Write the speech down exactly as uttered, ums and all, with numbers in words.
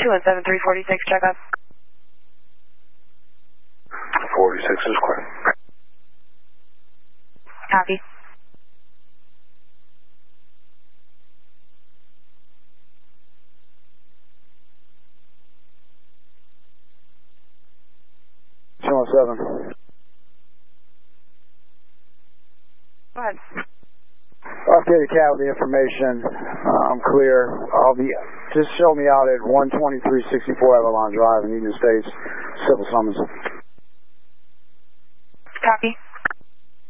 two one seven three forty-six, check up. forty-six is clear. Copy. two one seven. Go ahead. Okay, Cat, with the information. Uh, I'm clear. I'll be, just show me out at one twenty-three sixty-four Avalon Drive in Union States, civil summons.